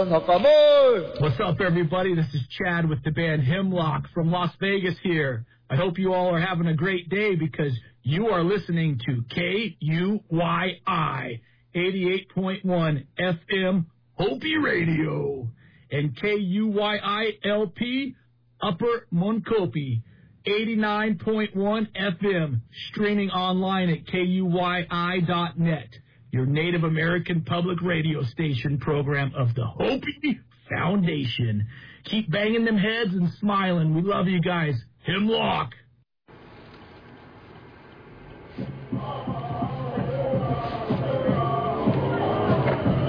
What's up, everybody? This is Chad with the band Hemlock from Las Vegas here. I hope you all are having a great day because you are listening to KUYI 88.1 FM Hopi Radio and KUYI-LP Upper Monkopi 89.1 FM, streaming online at KUYI.net, your Native American public radio station program of the Hopi Foundation. Keep banging them heads and smiling. We love you guys. Hemlock.